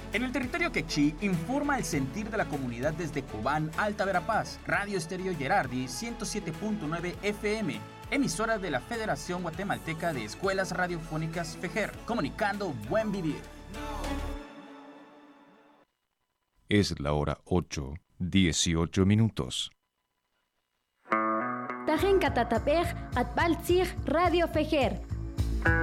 En el territorio quechí informa el sentir de la comunidad desde Cobán, Alta Verapaz, Radio Estéreo Gerardi 107.9 FM, emisora de la Federación Guatemalteca de Escuelas Radiofónicas FEGER, comunicando buen vivir. Es la hora 8:18. Tajen Catatapej, Atbaltzig, Radio FEGER,